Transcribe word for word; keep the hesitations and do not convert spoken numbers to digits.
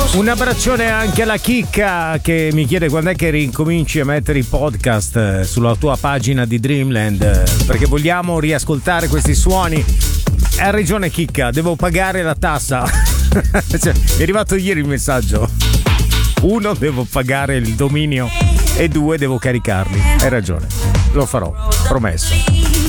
Un abbraccione anche alla Chicca che mi chiede quando è che ricominci a mettere i podcast sulla tua pagina di Dreamland, perché vogliamo riascoltare questi suoni. Ha ragione Chicca, devo pagare la tassa. Cioè, è arrivato ieri il messaggio. Uno, devo pagare il dominio e due, devo caricarli. Hai ragione, lo farò, promesso.